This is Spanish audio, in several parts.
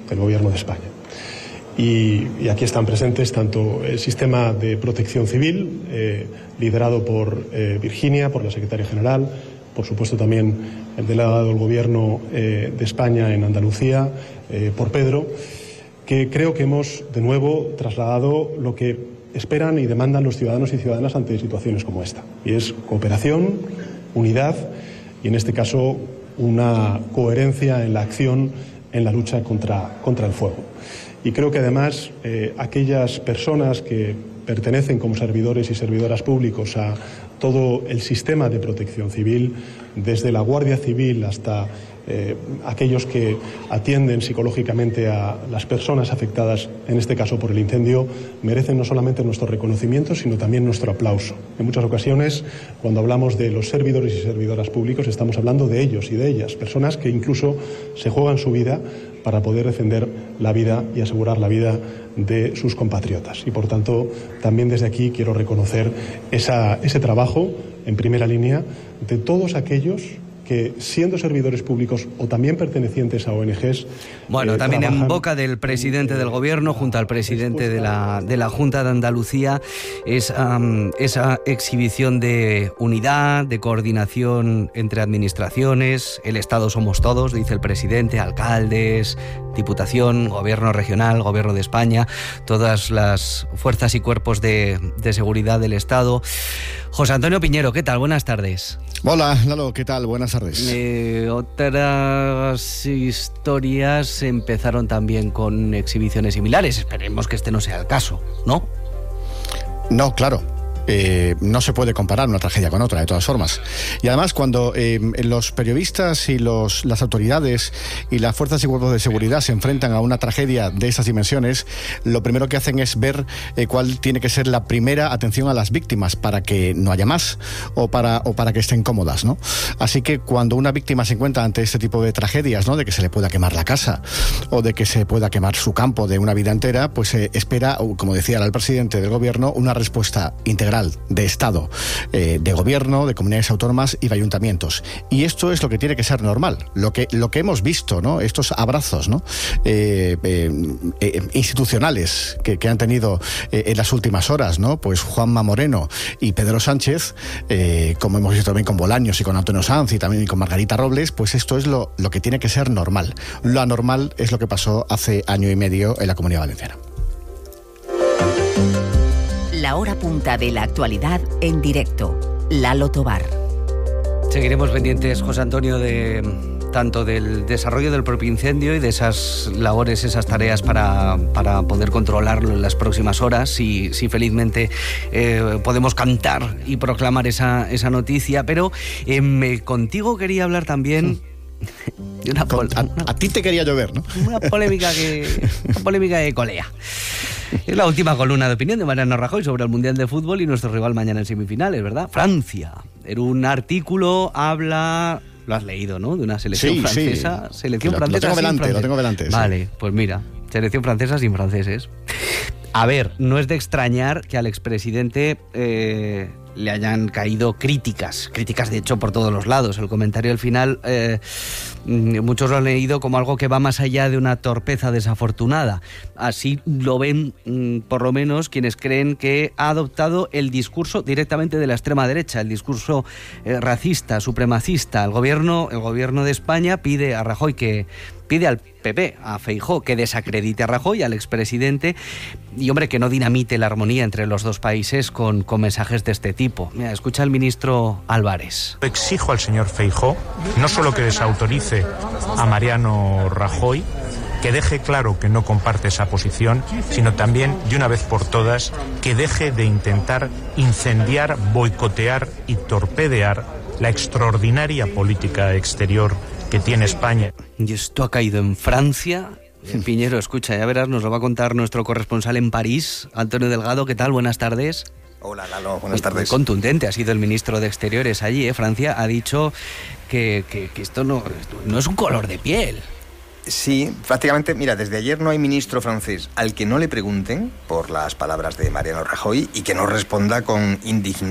del Gobierno de España. Y aquí están presentes tanto el sistema de protección civil, liderado por Virginia, por la secretaria general, por supuesto también el delegado del Gobierno de España en Andalucía, por Pedro, que creo que hemos de nuevo trasladado lo que esperan y demandan los ciudadanos y ciudadanas ante situaciones como esta. Y es cooperación, unidad y en este caso una coherencia en la acción en la lucha contra el fuego. Y creo que además aquellas personas que pertenecen como servidores y servidoras públicos a todo el sistema de protección civil, desde la Guardia Civil hasta aquellos que atienden psicológicamente a las personas afectadas, en este caso por el incendio, merecen no solamente nuestro reconocimiento, sino también nuestro aplauso. En muchas ocasiones, cuando hablamos de los servidores y servidoras públicos, estamos hablando de ellos y de ellas, personas que incluso se juegan su vida para poder defender la vida y asegurar la vida de sus compatriotas. Y por tanto, también desde aquí quiero reconocer ese trabajo en primera línea de todos aquellos que, siendo servidores públicos o también pertenecientes a ONGs... Bueno, también en boca del presidente del Gobierno, junto al presidente de la Junta de Andalucía, esa exhibición de unidad, de coordinación entre administraciones. El Estado somos todos, dice el presidente, alcaldes, Diputación, Gobierno regional, Gobierno de España, todas las fuerzas y cuerpos de seguridad del Estado. José Antonio Piñero, ¿qué tal? Buenas tardes. Hola, Lalo, ¿qué tal? Buenas tardes. Otras historias empezaron también con exhibiciones similares. Esperemos que este no sea el caso, ¿no? No, claro. No se puede comparar una tragedia con otra, de todas formas. Y además, cuando los periodistas y las autoridades y las fuerzas y cuerpos de seguridad se enfrentan a una tragedia de esas dimensiones, lo primero que hacen es ver cuál tiene que ser la primera atención a las víctimas para que no haya más o para que estén cómodas, ¿no? Así que cuando una víctima se encuentra ante este tipo de tragedias, ¿no?, de que se le pueda quemar la casa o de que se pueda quemar su campo de una vida entera, pues espera, como decía el presidente del Gobierno, una respuesta integral de Estado, de Gobierno, de comunidades autónomas y de ayuntamientos. Y esto es lo que tiene que ser normal. Lo que hemos visto, ¿no?, estos abrazos, ¿no?, institucionales que han tenido en las últimas horas, ¿no?, pues Juanma Moreno y Pedro Sánchez, como hemos visto también con Bolaños y con Antonio Sanz y también con Margarita Robles, pues esto es lo que tiene que ser normal. Lo anormal es lo que pasó hace año y medio en la Comunidad Valenciana. La hora punta de la actualidad en directo. Lalo Tobar. Seguiremos pendientes, José Antonio, de tanto del desarrollo del propio incendio y de esas labores, esas tareas para poder controlarlo en las próximas horas. Si felizmente podemos cantar y proclamar esa noticia. Pero contigo quería hablar también de una a ti te quería llover, ¿no? Una polémica que colea. Es la última columna de opinión de Mariano Rajoy sobre el Mundial de Fútbol y nuestro rival mañana en semifinales, ¿verdad? Francia. En un artículo habla... Lo has leído, ¿no? De una selección francesa. Sí. Selección francesa lo tengo delante. Vale, sí. Pues mira, selección francesa sin franceses. A ver, no es de extrañar que al expresidente le hayan caído críticas de hecho por todos los lados. El comentario al final, muchos lo han leído como algo que va más allá de una torpeza desafortunada. Así lo ven, por lo menos, quienes creen que ha adoptado el discurso directamente de la extrema derecha, el discurso racista, supremacista. El gobierno de España pide a Rajoy pide al PP, a Feijóo, que desacredite a Rajoy, al expresidente, y hombre, que no dinamite la armonía entre los dos países con mensajes de este tipo. Mira, escucha al ministro Álvarez. Exijo al señor Feijóo no solo que desautorice a Mariano Rajoy, que deje claro que no comparte esa posición, sino también, de una vez por todas, que deje de intentar incendiar, boicotear y torpedear la extraordinaria política exterior que tiene España. Y esto ha caído en Francia. Piñero, escucha, ya verás, nos lo va a contar nuestro corresponsal en París, Antonio Delgado. ¿Qué tal? Buenas tardes. Hola, Lalo, buenas tardes. Muy contundente ha sido el ministro de Exteriores allí, Francia ha dicho que esto no es un color de piel. Sí, prácticamente, mira, desde ayer no hay ministro francés al que no le pregunten por las palabras de Mariano Rajoy y que no responda con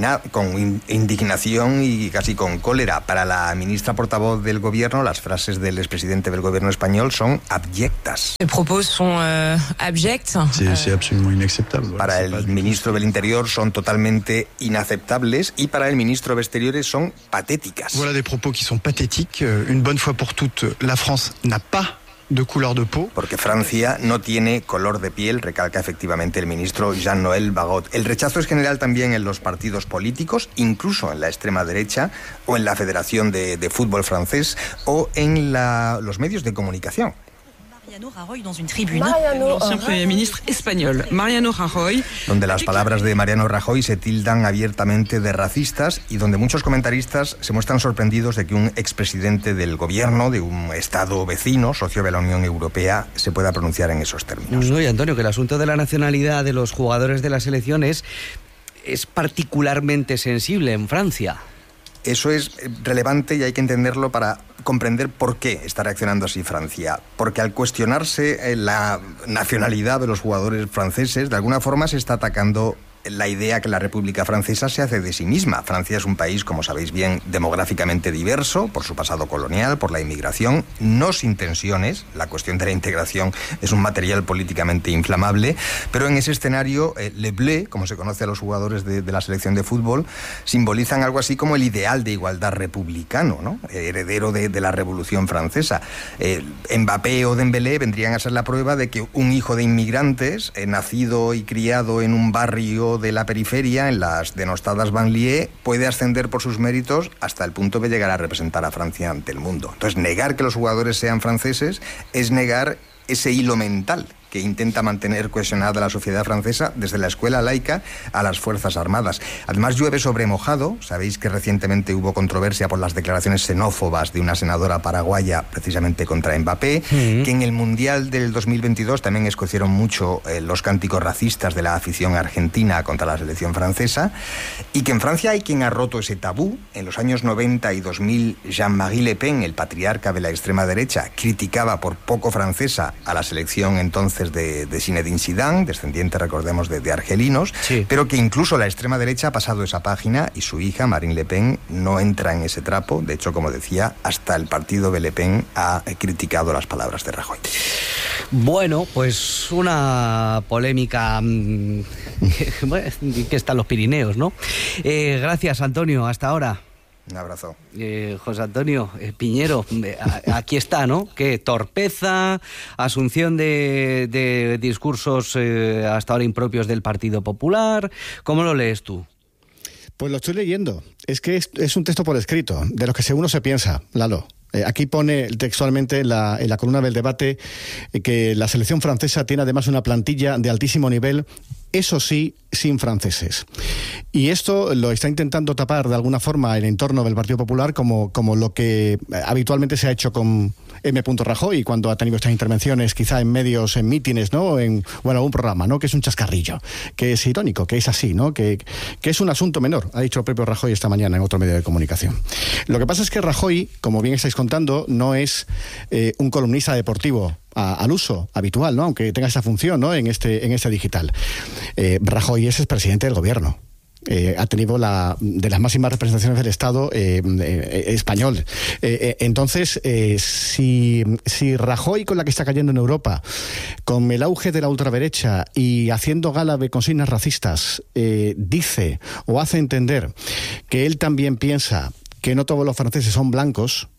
indignación y casi con cólera. Para la ministra portavoz del gobierno, las frases del expresidente del gobierno español son abyectas. Les propos son abyects. C'est absolument inacceptable. Para el ministro del Interior son totalmente inaceptables y para el ministro de Exteriores son patéticas. Voilà des propos qui sont pathétiques. Une bonne fois pour toutes, la France n'a pas de couleur de peau. Porque Francia no tiene color de piel, recalca efectivamente el ministro Jean-Noël Barrot. El rechazo es general también en los partidos políticos, incluso en la extrema derecha o en la Federación de Fútbol francés o en los medios de comunicación. Mariano Rajoy dans une tribune. L'ancien Premier ministre espagnol, Mariano Rajoy. Donde las palabras de Mariano Rajoy se tildan abiertamente de racistas y donde muchos comentaristas se muestran sorprendidos de que un expresidente del gobierno, de un Estado vecino, socio de la Unión Europea, se pueda pronunciar en esos términos. No, y Antonio, que el asunto de la nacionalidad de los jugadores de la selección es particularmente sensible en Francia. Eso es relevante y hay que entenderlo para comprender por qué está reaccionando así Francia. Porque al cuestionarse la nacionalidad de los jugadores franceses, de alguna forma se está atacando la idea que la República Francesa se hace de sí misma. Francia es un país, como sabéis bien, demográficamente diverso, por su pasado colonial, por la inmigración, no sin tensiones. La cuestión de la integración es un material políticamente inflamable, pero en ese escenario, Le Bleu, como se conoce a los jugadores de la selección de fútbol, simbolizan algo así como el ideal de igualdad republicano, ¿no? Heredero de la Revolución Francesa. Mbappé o Dembélé vendrían a ser la prueba de que un hijo de inmigrantes, nacido y criado en un barrio de la periferia, en las denostadas banlieues, puede ascender por sus méritos hasta el punto de llegar a representar a Francia ante el mundo. Entonces, negar que los jugadores sean franceses es negar ese hilo mental que intenta mantener cohesionada la sociedad francesa desde la escuela laica a las Fuerzas Armadas. Además, llueve sobre mojado. Sabéis que recientemente hubo controversia por las declaraciones xenófobas de una senadora paraguaya precisamente contra Mbappé, que en el Mundial del 2022 también escocieron mucho los cánticos racistas de la afición argentina contra la selección francesa, y que en Francia hay quien ha roto ese tabú. En los años 90 y 2000, Jean-Marie Le Pen, el patriarca de la extrema derecha, criticaba por poco francesa a la selección entonces de Zinedine Zidane, descendiente, recordemos, de argelinos, sí, pero que incluso la extrema derecha ha pasado esa página y su hija, Marine Le Pen, no entra en ese trapo. De hecho, como decía, hasta el partido de Le Pen ha criticado las palabras de Rajoy. Bueno, pues una polémica que está en los Pirineos, ¿no? Gracias, Antonio, hasta ahora. Un abrazo. José Antonio Piñero, aquí está, ¿no? Que torpeza, asunción de discursos hasta ahora impropios del Partido Popular. ¿Cómo lo lees tú? Pues lo estoy leyendo. Es que es un texto por escrito, de lo que uno se piensa, Lalo. Aquí pone textualmente en la columna del debate que la selección francesa tiene además una plantilla de altísimo nivel, eso sí, sin franceses. Y esto lo está intentando tapar de alguna forma el entorno del Partido Popular como lo que habitualmente se ha hecho con M. Rajoy cuando ha tenido estas intervenciones, quizá en medios, en mítines, ¿no? O en algún programa, ¿no? Que es un chascarrillo, que es irónico, que es así, ¿no? Que es un asunto menor, ha dicho el propio Rajoy esta mañana en otro medio de comunicación. Lo que pasa es que Rajoy, como bien estáis contando, no es un columnista deportivo al uso habitual, ¿no? Aunque tenga esa función, ¿no? En este digital. Rajoy es expresidente del gobierno. Ha tenido de las máximas representaciones del Estado español. Entonces, si Rajoy, con la que está cayendo en Europa, con el auge de la ultraderecha y haciendo gala de consignas racistas, dice o hace entender que él también piensa que no todos los franceses son blancos,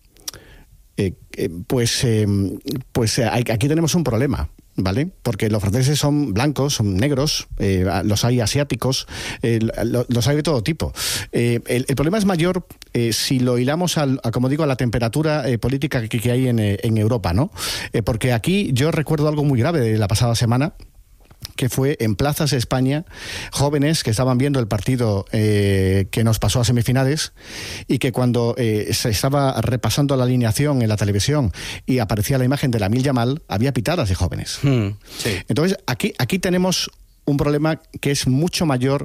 aquí tenemos un problema, ¿vale? Porque los franceses son blancos, son negros, los hay asiáticos, los hay de todo tipo. El problema es mayor si lo hilamos a la temperatura política que hay en Europa, ¿no? Porque aquí yo recuerdo algo muy grave de la pasada semana, que fue en plazas de España, jóvenes que estaban viendo el partido que nos pasó a semifinales, y que cuando se estaba repasando la alineación en la televisión y aparecía la imagen de Lamine Yamal, había pitadas de jóvenes. Sí. Entonces, aquí tenemos un problema que es mucho mayor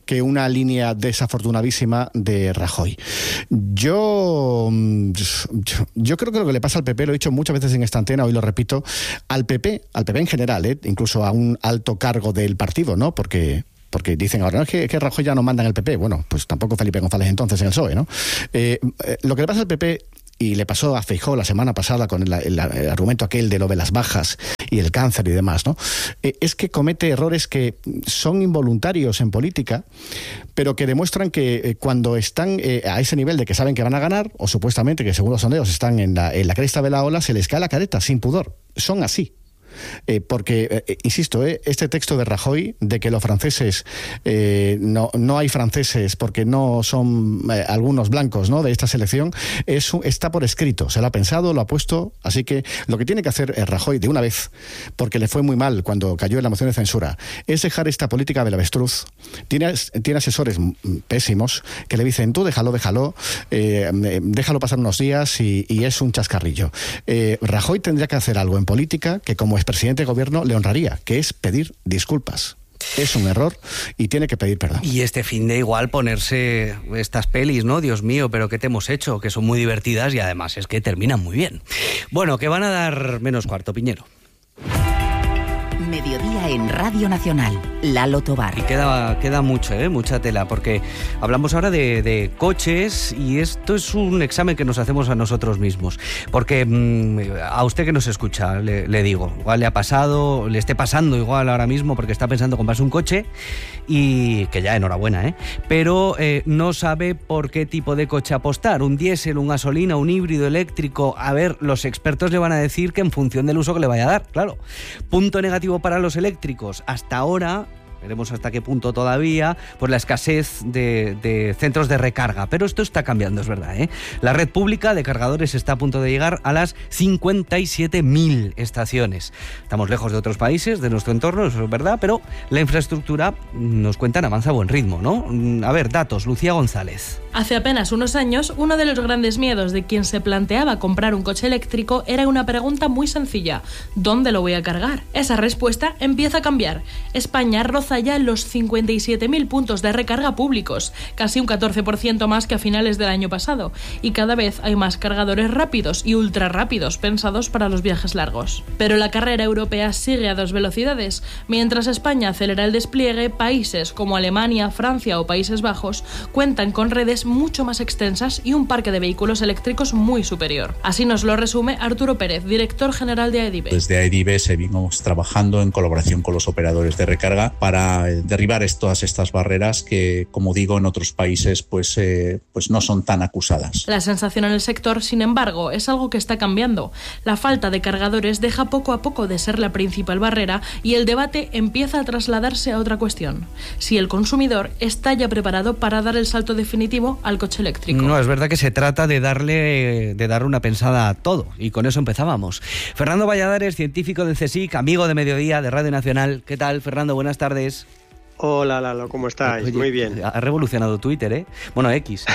que una línea desafortunadísima de Rajoy. Yo creo que lo que le pasa al PP, lo he dicho muchas veces en esta antena, hoy lo repito, al PP en general, incluso a un alto cargo del partido, ¿no? Porque dicen ahora, no, es que Rajoy ya no manda en el PP. Bueno, pues tampoco Felipe González entonces en el PSOE, ¿no? Lo que le pasa al PP, y le pasó a Feijóo la semana pasada con el argumento aquel de lo de las bajas y el cáncer y demás, ¿no? Es que comete errores que son involuntarios en política, pero que demuestran que cuando están a ese nivel de que saben que van a ganar, o supuestamente que según los sondeos están en la cresta de la ola, se les cae la careta sin pudor. Son así. Porque, insisto, este texto de Rajoy de que los franceses, no hay franceses porque no son algunos blancos, ¿no?, de esta selección, está por escrito, se lo ha pensado, lo ha puesto, así que lo que tiene que hacer Rajoy de una vez, porque le fue muy mal cuando cayó en la moción de censura, es dejar esta política del avestruz. Tiene asesores pésimos que le dicen, tú déjalo, déjalo pasar unos días y es un chascarrillo. Rajoy tendría que hacer algo en política que como expresidente de gobierno le honraría, que es pedir disculpas. Es un error y tiene que pedir perdón. Y este fin de igual ponerse estas pelis, ¿no? Dios mío, pero ¿qué te hemos hecho? Que son muy divertidas y además es que terminan muy bien. Bueno, que van a dar menos cuarto, Piñero. Mediodía en Radio Nacional, Lalo Tobar. Y queda mucho, mucha tela, porque hablamos ahora de coches y esto es un examen que nos hacemos a nosotros mismos. Porque a usted que nos escucha, le digo, igual le ha pasado, le esté pasando igual ahora mismo porque está pensando comprarse un coche y que ya enhorabuena, pero no sabe por qué tipo de coche apostar, un diésel, un gasolina, un híbrido eléctrico. A ver, los expertos le van a decir que en función del uso que le vaya a dar, claro. Punto negativo para los eléctricos, hasta ahora, veremos hasta qué punto todavía, pues la escasez de centros de recarga. Pero esto está cambiando, es verdad, La red pública de cargadores está a punto de llegar a las 57.000 estaciones. Estamos lejos de otros países, de nuestro entorno, eso es verdad, pero la infraestructura, nos cuentan, avanza a buen ritmo, ¿no? A ver, datos, Lucía González. Hace apenas unos años, uno de los grandes miedos de quien se planteaba comprar un coche eléctrico era una pregunta muy sencilla: ¿dónde lo voy a cargar? Esa respuesta empieza a cambiar. España roza ya los 57.000 puntos de recarga públicos, casi un 14% más que a finales del año pasado, y cada vez hay más cargadores rápidos y ultra rápidos pensados para los viajes largos. Pero la carrera europea sigue a 2 velocidades. Mientras España acelera el despliegue, países como Alemania, Francia o Países Bajos cuentan con redes mucho más extensas y un parque de vehículos eléctricos muy superior. Así nos lo resume Arturo Pérez, director general de AEDIB. Desde AEDIB seguimos trabajando en colaboración con los operadores de recarga para derribar todas estas barreras que, como digo, en otros países pues no son tan acusadas. La sensación en el sector, sin embargo, es algo que está cambiando. La falta de cargadores deja poco a poco de ser la principal barrera y el debate empieza a trasladarse a otra cuestión: si el consumidor está ya preparado para dar el salto definitivo al coche eléctrico. No, es verdad que se trata de dar una pensada a todo, y con eso empezábamos. Fernando Valladares, científico del CSIC, amigo de Mediodía, de Radio Nacional. ¿Qué tal, Fernando? Buenas tardes. Hola, Lalo, ¿cómo estáis? Oye, muy bien. Ha revolucionado Twitter, Bueno, X.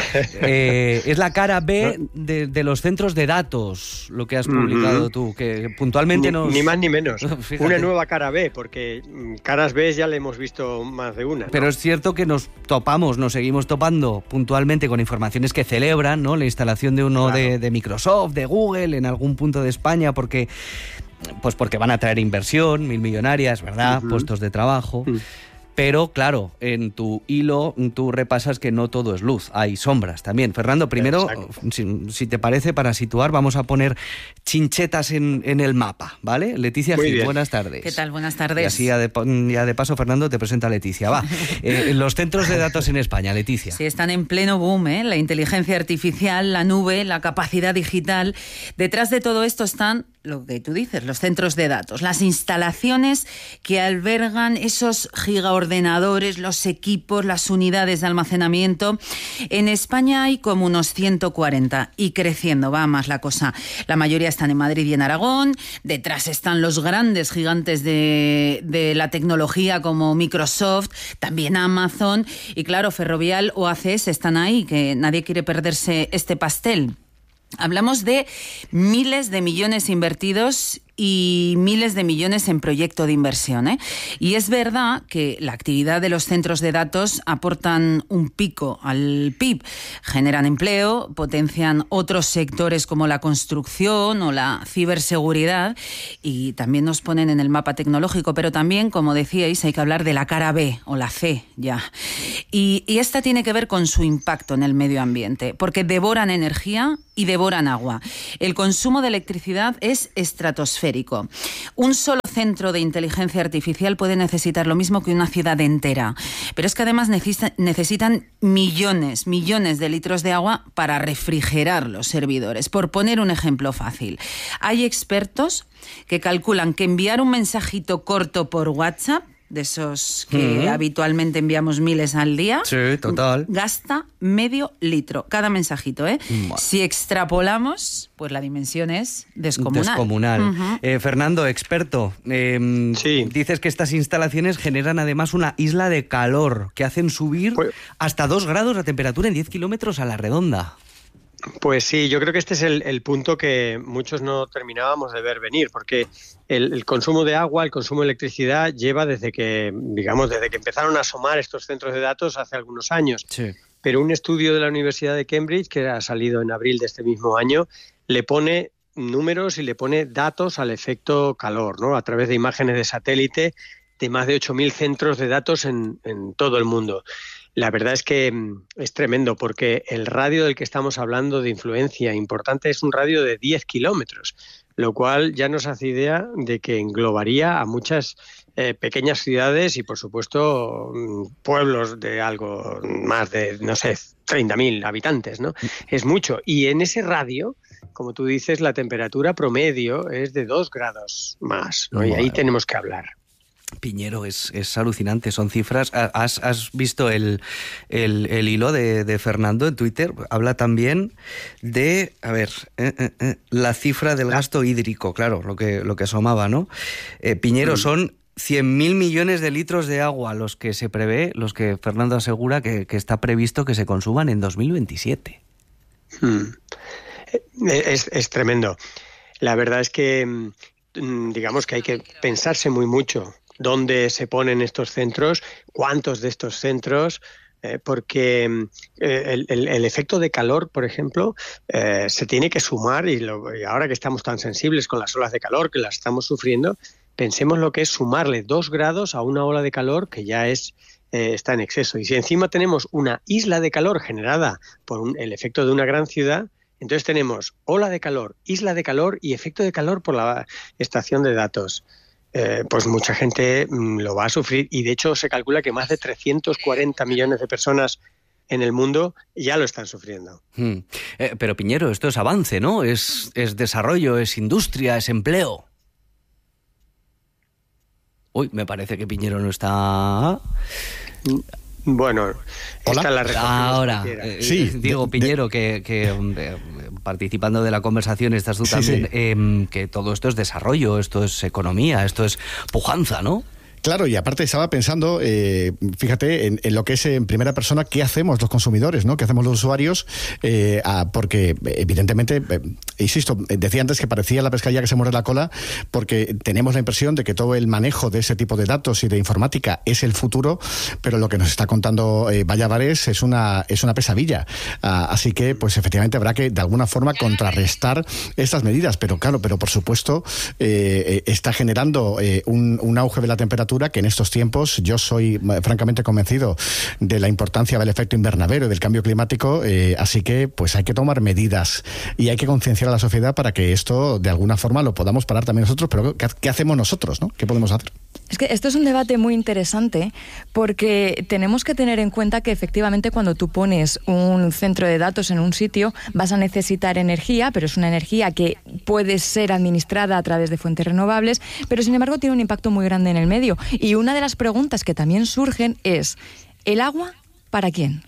Es la cara B de los centros de datos, lo que has publicado tú, que puntualmente Ni más ni menos. Una nueva cara B, porque caras B ya le hemos visto más de una, ¿no? Pero es cierto que nos seguimos topando puntualmente con informaciones que celebran, ¿no?, la instalación de uno de Microsoft, de Google, en algún punto de España, porque van a traer inversión, 1.000 millonarias, ¿verdad?, puestos de trabajo. Pero, claro, en tu hilo tú repasas que no todo es luz, hay sombras también. Fernando, primero, si te parece, para situar, vamos a poner chinchetas en el mapa, ¿vale? Leticia Gil, buenas tardes. ¿Qué tal? Buenas tardes. Y así ya de paso, Fernando, te presenta a Leticia. Va. Los centros de datos en España, Leticia. Sí, están en pleno boom, la inteligencia artificial, la nube, la capacidad digital. Detrás de todo esto están, lo que tú dices, los centros de datos, las instalaciones que albergan esos gigaordenadores, los equipos, las unidades de almacenamiento. En España hay como unos 140 y creciendo, va más la cosa. La mayoría están en Madrid y en Aragón. Detrás están los grandes gigantes de la tecnología como Microsoft, también Amazon y claro, Ferrovial o ACS están ahí, que nadie quiere perderse este pastel. Hablamos de miles de millones invertidos y miles de millones en proyecto de inversión, ¿eh? Y es verdad que la actividad de los centros de datos aportan un pico al PIB, generan empleo, potencian otros sectores como la construcción o la ciberseguridad y también nos ponen en el mapa tecnológico, pero también, como decíais, hay que hablar de la cara B o la C ya. Y esta tiene que ver con su impacto en el medio ambiente, porque devoran energía y devoran agua. El consumo de electricidad es estratosférico. Un solo centro de inteligencia artificial puede necesitar lo mismo que una ciudad entera, pero es que además necesitan millones de litros de agua para refrigerar los servidores. Por poner un ejemplo fácil, hay expertos que calculan que enviar un mensajito corto por WhatsApp, de esos que habitualmente enviamos miles al día, sí, total, gasta medio litro cada mensajito, ¿eh? Si extrapolamos, pues la dimensión es descomunal. Fernando, experto, dices que estas instalaciones generan además una isla de calor que hacen subir hasta 2 grados la temperatura en 10 kilómetros a la redonda. Pues sí, yo creo que este es el punto que muchos no terminábamos de ver venir, porque el consumo de agua, el consumo de electricidad lleva desde que empezaron a asomar estos centros de datos hace algunos años. Sí. Pero un estudio de la Universidad de Cambridge, que ha salido en abril de este mismo año, le pone números y le pone datos al efecto calor, ¿no? A través de imágenes de satélite de más de 8.000 centros de datos en todo el mundo. La verdad es que es tremendo porque el radio del que estamos hablando de influencia importante es un radio de 10 kilómetros, lo cual ya nos hace idea de que englobaría a muchas pequeñas ciudades y, por supuesto, pueblos de algo más de, 30.000 habitantes, ¿no? Es mucho. Y en ese radio, como tú dices, la temperatura promedio es de 2 grados más, ¿no? Y ahí tenemos que hablar. Piñero, es alucinante, son cifras. ¿Has visto el hilo de Fernando en Twitter? Habla también de, la cifra del gasto hídrico, claro, lo que asomaba, ¿no? Piñero, son 100.000 millones de litros de agua los que se prevé, los que Fernando asegura que está previsto que se consuman en 2027. Es tremendo. La verdad es que, digamos que hay que pensarse mucho dónde se ponen estos centros, cuántos de estos centros, porque el efecto de calor, por ejemplo, se tiene que sumar y ahora que estamos tan sensibles con las olas de calor que las estamos sufriendo, pensemos lo que es sumarle 2 grados a una ola de calor que ya está en exceso. Y si encima tenemos una isla de calor generada por el efecto de una gran ciudad, entonces tenemos ola de calor, isla de calor y efecto de calor por la estación de datos. Pues mucha gente lo va a sufrir y de hecho se calcula que más de 340 millones de personas en el mundo ya lo están sufriendo. Pero Piñero, esto es avance, ¿no? Es desarrollo, es industria, es empleo. Uy, me parece que Piñero no está... Bueno, esta es la respuesta. Ahora, sí, digo, Piñero, que participando de la conversación estás tú también, que todo esto es desarrollo, esto es economía, esto es pujanza, ¿no? Claro, y aparte estaba pensando, fíjate, en lo que es en primera persona, ¿qué hacemos los consumidores, ¿no? ¿Qué hacemos los usuarios? Porque, evidentemente, insisto, decía antes que parecía la pescadilla que se muerde la cola, porque tenemos la impresión de que todo el manejo de ese tipo de datos y de informática es el futuro, pero lo que nos está contando Valladares es una pesadilla. Así que, pues efectivamente, habrá que, de alguna forma, contrarrestar estas medidas. Pero claro, por supuesto, está generando un auge de la temperatura que en estos tiempos yo soy francamente convencido de la importancia del efecto invernadero y del cambio climático, así que pues hay que tomar medidas y hay que concienciar a la sociedad para que esto de alguna forma lo podamos parar también nosotros, pero ¿qué hacemos nosotros, ¿no? ¿Qué podemos hacer? Es que esto es un debate muy interesante porque tenemos que tener en cuenta que efectivamente cuando tú pones un centro de datos en un sitio vas a necesitar energía, pero es una energía que puede ser administrada a través de fuentes renovables, pero sin embargo tiene un impacto muy grande en el medio. Y una de las preguntas que también surgen es, ¿el agua para quién?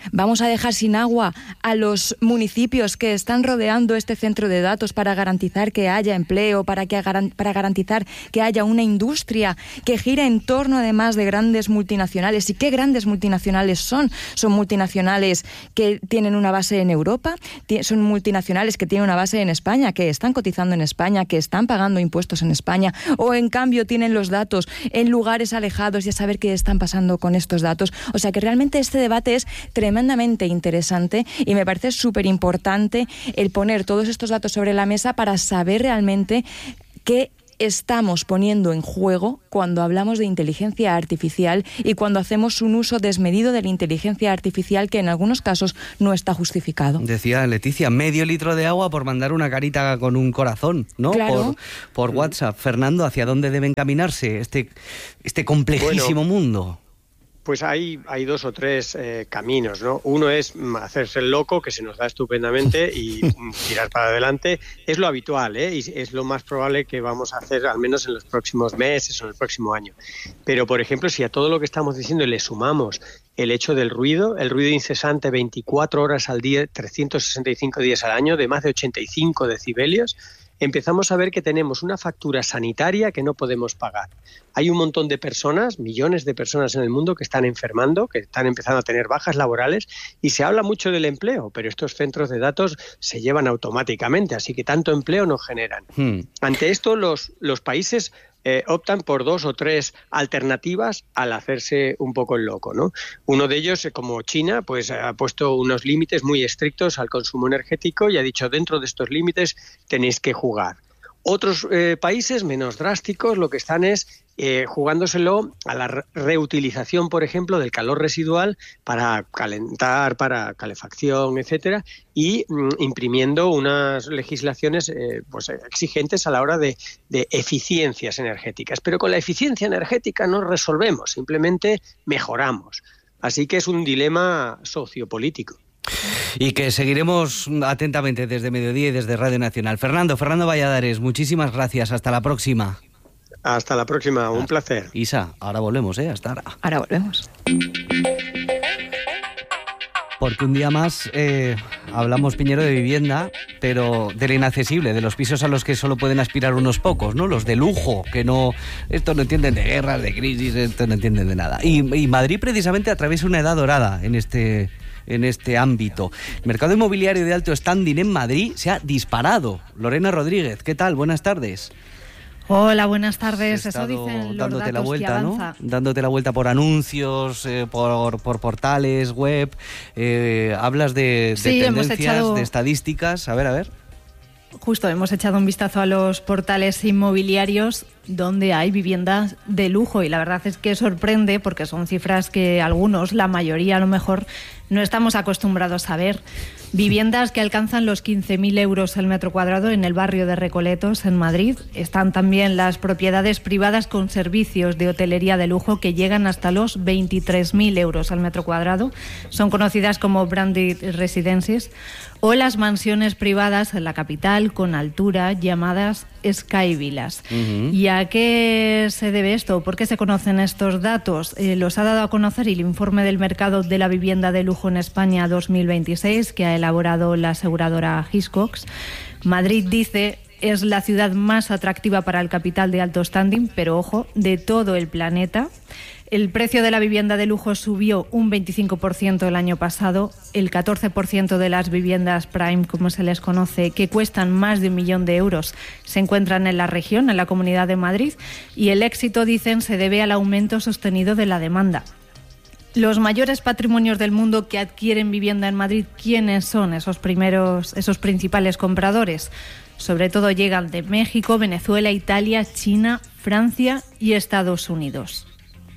¿Vamos a dejar sin agua a los municipios que están rodeando este centro de datos para garantizar que haya empleo, para garantizar que haya una industria que gire en torno además de grandes multinacionales? ¿Y qué grandes multinacionales son? ¿Son multinacionales que tienen una base en Europa? ¿Son multinacionales que tienen una base en España, que están cotizando en España, que están pagando impuestos en España? ¿O en cambio tienen los datos en lugares alejados y a saber qué están pasando con estos datos? O sea que realmente este debate es tremendamente interesante y me parece súper importante el poner todos estos datos sobre la mesa para saber realmente qué estamos poniendo en juego cuando hablamos de inteligencia artificial y cuando hacemos un uso desmedido de la inteligencia artificial que en algunos casos no está justificado. Decía Leticia, medio litro de agua por mandar una carita con un corazón, ¿no? Claro. Por WhatsApp. Fernando, ¿hacia dónde debe encaminarse este complejísimo mundo? Pues hay 2 o 3 caminos, ¿no? Uno es hacerse el loco, que se nos da estupendamente, y tirar para adelante. Es lo habitual, y es lo más probable que vamos a hacer, al menos en los próximos meses o en el próximo año. Pero, por ejemplo, si a todo lo que estamos diciendo le sumamos el hecho del ruido, el ruido incesante 24 horas al día, 365 días al año, de más de 85 decibelios, empezamos a ver que tenemos una factura sanitaria que no podemos pagar. Hay un montón de personas, millones de personas en el mundo que están enfermando, que están empezando a tener bajas laborales, y se habla mucho del empleo, pero estos centros de datos se llevan automáticamente, así que tanto empleo no generan. Ante esto, los países optan por 2 o 3 alternativas al hacerse un poco el loco, ¿no? Uno de ellos, como China, pues ha puesto unos límites muy estrictos al consumo energético y ha dicho, dentro de estos límites tenéis que jugar. Otros países menos drásticos lo que están es jugándoselo a la reutilización, por ejemplo, del calor residual para calentar, para calefacción, etcétera, y imprimiendo unas legislaciones pues exigentes a la hora de eficiencias energéticas. Pero con la eficiencia energética no resolvemos, simplemente mejoramos. Así que es un dilema sociopolítico. Y que seguiremos atentamente desde Mediodía y desde Radio Nacional. Fernando Valladares, muchísimas gracias. Hasta la próxima. Hasta la próxima, un placer. Isa, ahora volvemos, hasta ahora. Ahora volvemos. Porque un día más hablamos, Piñero, de vivienda, pero de lo inaccesible, de los pisos a los que solo pueden aspirar unos pocos, ¿no? Los de lujo, que no... Estos no entienden de guerras, de crisis, estos no entienden de nada. Y Madrid precisamente atraviesa una edad dorada en este ámbito. El mercado inmobiliario de alto standing en Madrid se ha disparado. Lorena Rodríguez, ¿qué tal? Buenas tardes. Hola, buenas tardes. Eso dicen los dándote datos la vuelta, que avanza. ¿no? Dándote la vuelta por anuncios, por portales, web. Hablas de tendencias, de estadísticas. A ver. Justo, hemos echado un vistazo a los portales inmobiliarios donde hay viviendas de lujo y la verdad es que sorprende porque son cifras que algunos, la mayoría a lo mejor, no estamos acostumbrados a ver. Viviendas que alcanzan los 15.000 euros el metro cuadrado en el barrio de Recoletos, en Madrid. Están también las propiedades privadas con servicios de hotelería de lujo que llegan hasta los 23.000 euros al metro cuadrado. Son conocidas como branded residences. O las mansiones privadas en la capital con altura llamadas Sky Villas. ¿Y a qué se debe esto? ¿Por qué se conocen estos datos? Los ha dado a conocer el informe del mercado de la vivienda de lujo en España 2026 que ha elaborado la aseguradora Hiscox. Madrid, dice, es la ciudad más atractiva para el capital de alto standing, pero ojo, de todo el planeta. El precio de la vivienda de lujo subió un 25% el año pasado. El 14% de las viviendas prime, como se les conoce, que cuestan más de 1 millón de euros, se encuentran en la región, en la Comunidad de Madrid. Y el éxito, dicen, se debe al aumento sostenido de la demanda. Los mayores patrimonios del mundo que adquieren vivienda en Madrid, ¿quiénes son esos principales compradores? Sobre todo llegan de México, Venezuela, Italia, China, Francia y Estados Unidos.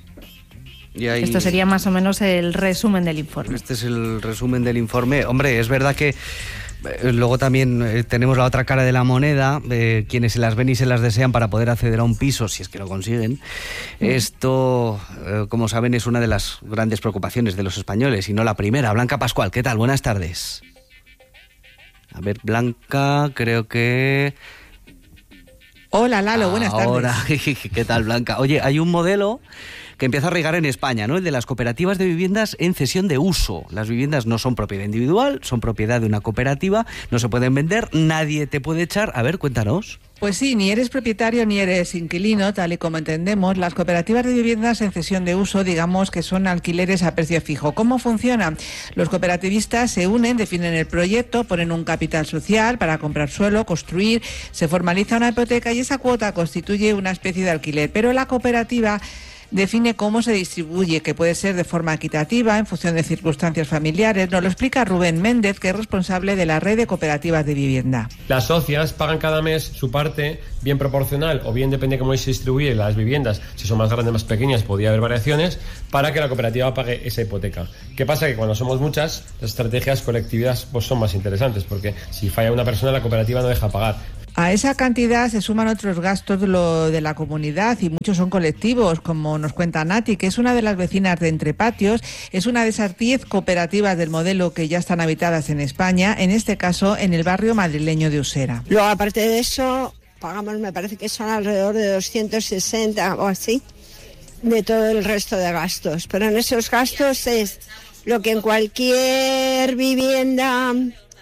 Esto sería más o menos el resumen del informe. Este es el resumen del informe. Hombre, es verdad que luego también tenemos la otra cara de la moneda, quienes se las ven y se las desean para poder acceder a un piso, si es que lo consiguen. Esto, como saben, es una de las grandes preocupaciones de los españoles, y no la primera. Blanca Pascual, ¿qué tal? Buenas tardes. A ver, Blanca, creo que... Hola Lalo, buenas tardes. Ahora, ¿qué tal, Blanca? Oye, hay un modelo que empieza a arraigar en España, ¿no? El de las cooperativas de viviendas en cesión de uso. Las viviendas no son propiedad individual, son propiedad de una cooperativa, no se pueden vender, nadie te puede echar. A ver, cuéntanos. Pues sí, ni eres propietario ni eres inquilino, tal y como entendemos. Las cooperativas de viviendas en cesión de uso, digamos que son alquileres a precio fijo. ¿Cómo funciona? Los cooperativistas se unen, definen el proyecto, ponen un capital social para comprar suelo, construir, se formaliza una hipoteca y esa cuota constituye una especie de alquiler. Pero la cooperativa define cómo se distribuye, que puede ser de forma equitativa, en función de circunstancias familiares. Nos lo explica Rubén Méndez, que es responsable de la red de cooperativas de vivienda. Las socias pagan cada mes su parte, bien proporcional o bien depende de cómo se distribuye las viviendas. Si son más grandes, más pequeñas, podría haber variaciones, para que la cooperativa pague esa hipoteca. ¿Qué pasa? Que cuando somos muchas, las estrategias colectivas pues son más interesantes, porque si falla una persona, la cooperativa no deja pagar. A esa cantidad se suman otros gastos de la comunidad y muchos son colectivos, como nos cuenta Nati, que es una de las vecinas de Entrepatios, es una de esas 10 cooperativas del modelo que ya están habitadas en España, en este caso en el barrio madrileño de Usera. Luego, aparte de eso, pagamos, me parece que son alrededor de 260 o así, de todo el resto de gastos. Pero en esos gastos es lo que en cualquier vivienda...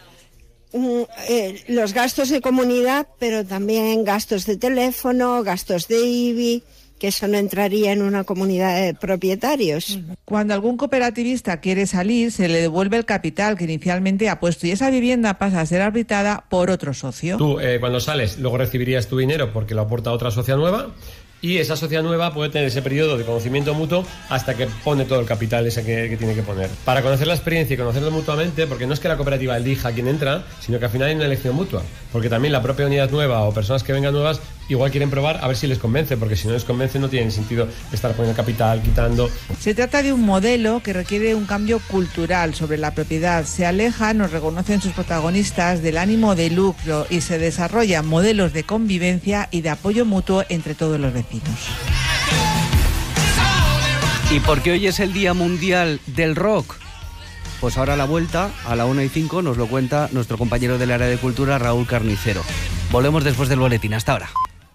los gastos de comunidad, pero también gastos de teléfono, gastos de IBI, que eso no entraría en una comunidad de propietarios. Cuando algún cooperativista quiere salir, se le devuelve el capital que inicialmente ha puesto y esa vivienda pasa a ser habitada por otro socio. Tú, cuando sales, luego recibirías tu dinero porque lo aporta otra socia nueva. Y esa sociedad nueva puede tener ese periodo de conocimiento mutuo hasta que pone todo el capital ese que tiene que poner. Para conocer la experiencia y conocerlo mutuamente, porque no es que la cooperativa elija a quién entra, sino que al final hay una elección mutua. Porque también la propia unidad nueva o personas que vengan nuevas igual quieren probar a ver si les convence, porque si no les convence no tiene sentido estar poniendo capital, quitando. Se trata de un modelo que requiere un cambio cultural sobre la propiedad. Se aleja, nos reconocen sus protagonistas, del ánimo de lucro y se desarrollan modelos de convivencia y de apoyo mutuo entre todos los vecinos. ¿Y por qué hoy es el Día Mundial del Rock? Pues ahora a la vuelta, a la 1:05, nos lo cuenta nuestro compañero del área de cultura, Raúl Carnicero. Volvemos después del boletín. Hasta ahora.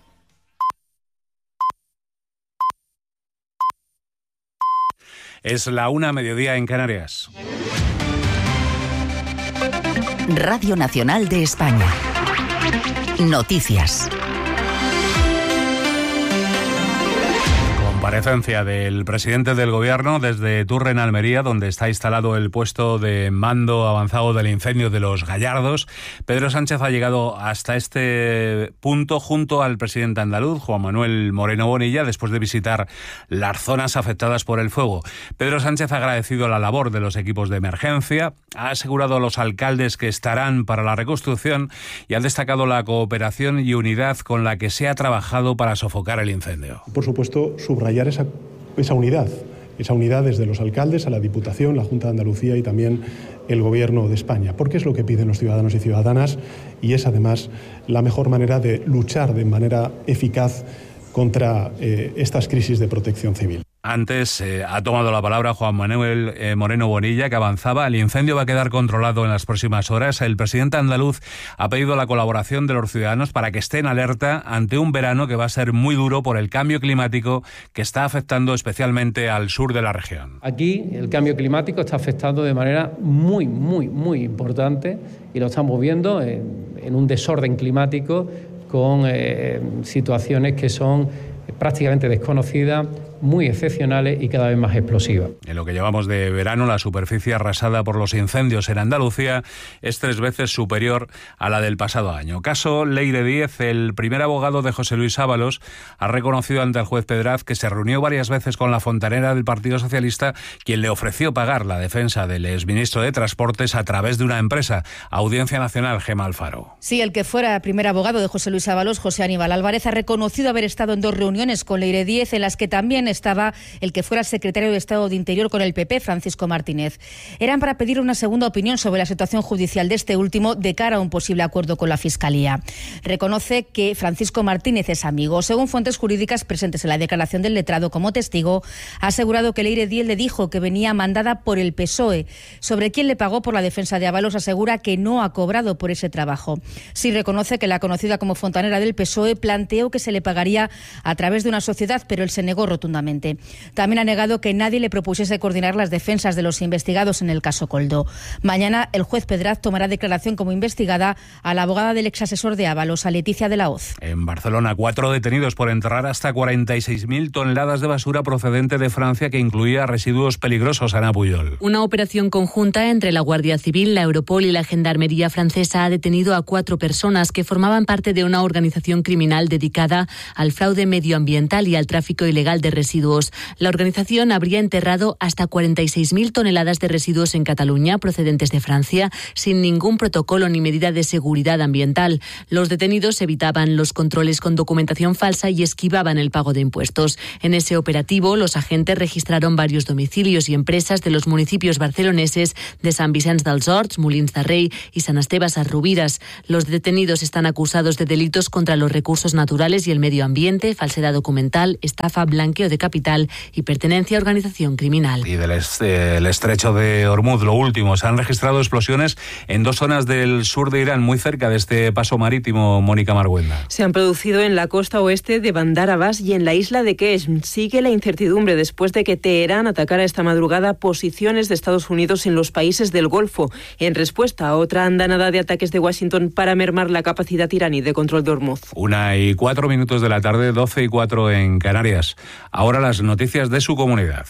Es la 1:00, mediodía en Canarias. Radio Nacional de España. Noticias. Comparecencia del presidente del Gobierno desde Turren, Almería, donde está instalado el puesto de mando avanzado del incendio de Los Gallardos. Pedro Sánchez ha llegado hasta este punto junto al presidente andaluz, Juan Manuel Moreno Bonilla, después de visitar las zonas afectadas por el fuego. Pedro Sánchez ha agradecido la labor de los equipos de emergencia, ha asegurado a los alcaldes que estarán para la reconstrucción y ha destacado la cooperación y unidad con la que se ha trabajado para sofocar el incendio. Por supuesto, subrayar esa unidad desde los alcaldes a la Diputación, la Junta de Andalucía y también el Gobierno de España, porque es lo que piden los ciudadanos y ciudadanas y es además la mejor manera de luchar de manera eficaz contra estas crisis de protección civil. Antes ha tomado la palabra Juan Manuel Moreno Bonilla, que avanzaba. El incendio va a quedar controlado en las próximas horas. El presidente andaluz ha pedido la colaboración de los ciudadanos para que estén alerta ante un verano que va a ser muy duro por el cambio climático que está afectando especialmente al sur de la región. Aquí el cambio climático está afectando de manera muy importante y lo estamos viendo en un desorden climático con situaciones que son prácticamente desconocidas, muy excepcionales y cada vez más explosivas. En lo que llevamos de verano, la superficie arrasada por los incendios en Andalucía es 3 veces superior a la del pasado año. Caso Leire Díez, el primer abogado de José Luis Ábalos, ha reconocido ante el juez Pedraz que se reunió varias veces con la fontanera del Partido Socialista, quien le ofreció pagar la defensa del exministro de Transportes a través de una empresa. Audiencia Nacional, Gemma Alfaro. Sí, el que fuera primer abogado de José Luis Ábalos, José Aníbal Álvarez, ha reconocido haber estado en 2 reuniones con Leire Díez en las que también estaba el que fuera secretario de Estado de Interior con el PP, Francisco Martínez. Eran para pedir una segunda opinión sobre la situación judicial de este último de cara a un posible acuerdo con la Fiscalía. Reconoce que Francisco Martínez es amigo. Según fuentes jurídicas presentes en la declaración del letrado como testigo, ha asegurado que Leire Diel le dijo que venía mandada por el PSOE. Sobre quién le pagó por la defensa de Ábalos asegura que no ha cobrado por ese trabajo. Sí reconoce que la conocida como fontanera del PSOE planteó que se le pagaría a través de una sociedad, pero él se negó rotundamente. También ha negado que nadie le propusiese coordinar las defensas de los investigados en el caso Koldo. Mañana el juez Pedraz tomará declaración como investigada a la abogada del exasesor de Ábalos, a Leticia de la Hoz. En Barcelona, 4 detenidos por enterrar hasta 46.000 toneladas de basura procedente de Francia que incluía residuos peligrosos. Ana Puyol. Una operación conjunta entre la Guardia Civil, la Europol y la Gendarmería francesa ha detenido a 4 personas que formaban parte de una organización criminal dedicada al fraude medioambiental y al tráfico ilegal de residuos. La organización habría enterrado hasta 46.000 toneladas de residuos en Cataluña procedentes de Francia sin ningún protocolo ni medida de seguridad ambiental. Los detenidos evitaban los controles con documentación falsa y esquivaban el pago de impuestos. En ese operativo, los agentes registraron varios domicilios y empresas de los municipios barceloneses de Sant Vicenç dels Horts, Molins de Rei y San Esteve Sesrovires. Los detenidos están acusados de delitos contra los recursos naturales y el medio ambiente, falsedad documental, estafa, blanqueo de capital y pertenencia a organización criminal. Y del estrecho de Hormuz, lo último, se han registrado explosiones en 2 zonas del sur de Irán, muy cerca de este paso marítimo. Mónica Marguenda. Se han producido en la costa oeste de Bandar Abbas y en la isla de Qeshm. Sigue la incertidumbre después de que Teherán atacara esta madrugada posiciones de Estados Unidos en los países del Golfo, en respuesta a otra andanada de ataques de Washington para mermar la capacidad iraní de control de Hormuz. 1:04 de la tarde, 12:04 en Canarias. Ahora las noticias de su comunidad.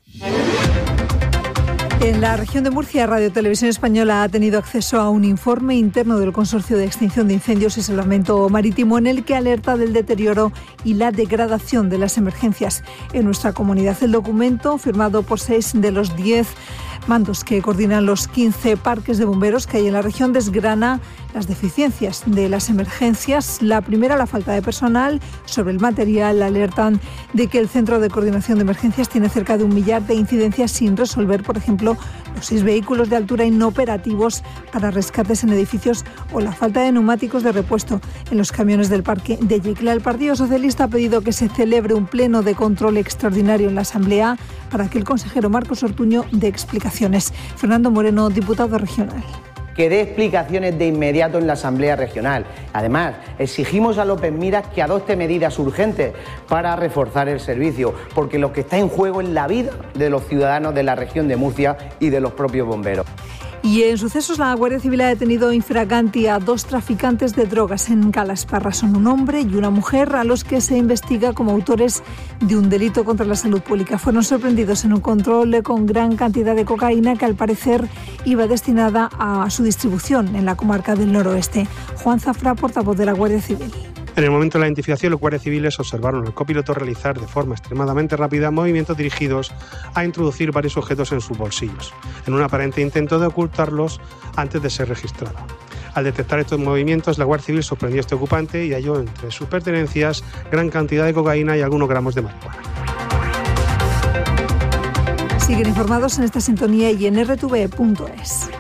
En la región de Murcia, Radio Televisión Española ha tenido acceso a un informe interno del Consorcio de Extinción de Incendios y Salvamento Marítimo en el que alerta del deterioro y la degradación de las emergencias en nuestra comunidad. El documento, firmado por 6 de los 10 mandos que coordinan los 15 parques de bomberos que hay en la región, desgrana las deficiencias de las emergencias. La primera, la falta de personal. Sobre el material, alertan de que el Centro de Coordinación de Emergencias tiene cerca de 1 millar de incidencias sin resolver, por ejemplo, los 6 vehículos de altura inoperativos para rescates en edificios o la falta de neumáticos de repuesto en los camiones del parque de Yecla. El Partido Socialista ha pedido que se celebre un pleno de control extraordinario en la Asamblea para que el consejero Marcos Ortuño dé explicaciones. Fernando Moreno, diputado regional. Que dé explicaciones de inmediato en la Asamblea Regional. Además, exigimos a López Miras que adopte medidas urgentes para reforzar el servicio, porque lo que está en juego es la vida de los ciudadanos de la región de Murcia y de los propios bomberos. Y en sucesos, la Guardia Civil ha detenido infraganti a 2 traficantes de drogas en Calasparra. Son un hombre y una mujer a los que se investiga como autores de un delito contra la salud pública. Fueron sorprendidos en un control con gran cantidad de cocaína que al parecer iba destinada a su distribución en la comarca del noroeste. Juan Zafra, portavoz de la Guardia Civil. En el momento de la identificación, los guardias civiles observaron al copiloto realizar de forma extremadamente rápida movimientos dirigidos a introducir varios objetos en sus bolsillos, en un aparente intento de ocultarlos antes de ser registrado. Al detectar estos movimientos, la Guardia Civil sorprendió a este ocupante y halló entre sus pertenencias gran cantidad de cocaína y algunos gramos de marihuana. Siguen informados en esta sintonía y en rtv.es.